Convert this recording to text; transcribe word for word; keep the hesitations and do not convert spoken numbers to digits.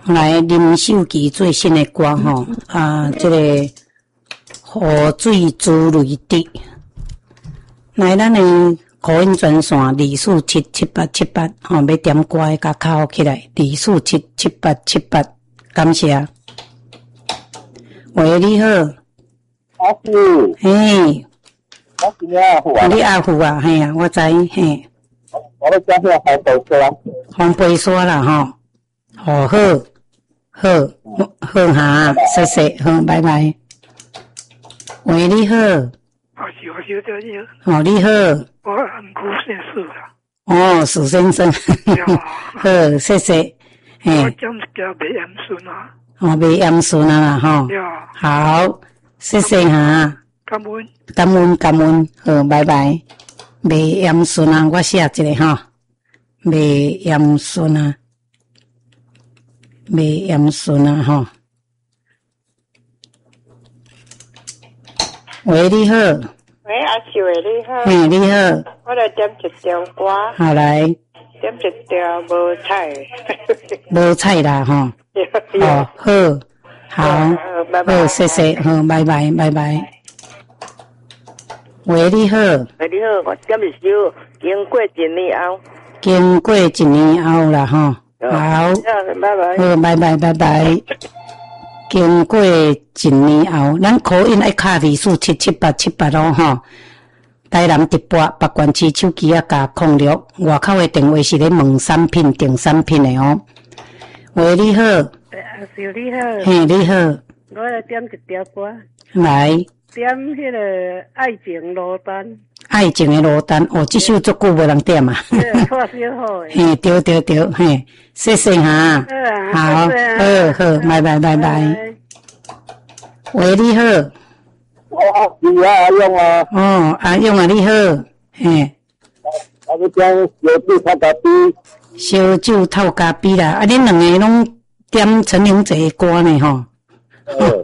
来林秀琪最新的歌吼，啊，这个雨水珠泪滴。来，咱的口音专线二四七七八七八，吼，要点歌的甲敲起来，二四七七八七八，感谢。喂，你好。 阿叔。 嘿。 我是你阿父啊。 你阿父啊，嘿啊，我知嘿。 我咧讲遐红白沙。 红白沙啦，吼。哦，好，好，好哈，谢谢，好，拜拜。喂，你好。 我是我是这样。 哦，你好。 我很古先生啦。 哦，史先生。好，谢谢。 我讲叫梅阳顺啊。 哦，梅阳顺啊，吼。好，谢谢哈。 感恩。 感恩感恩，好，拜拜。梅阳顺啊，我写一个哈。梅阳顺啊。梅阳顺啊，吼。喂，你好。 喂，阿秀诶，你好。 嘿，你好。 我来点一条歌。 好来。 点一条无菜。 无菜啦，吼。哦，好，好，好，谢谢，好，拜拜，拜拜。喂，你好。 喂，你好，我点一首经过一年后。 经过一年后啦，吼。好， 拜拜。 好，拜拜，拜拜。经过一年后，咱口音爱卡二四七七八七八咯，吼。台南直播北关市手机啊加空六，外口的电话是咧问产品订产品的哦。喂，你好。 阿秀你好。 嘿，你好。 我来点一条歌。 来。 点迄个爱情落单。 爱情的落单，哦，这首足久无人点啊。 错小好诶。 嘿，对对对，嘿，谢谢哈。好，好好，拜拜拜拜。喂，你好。 哦，是啊，阿勇啊。 哦，阿勇啊，你好。嘿。 我要讲烧酒透咖啡。 烧酒透咖啡啦，啊，恁两个拢点陈玲姐的歌呢吼。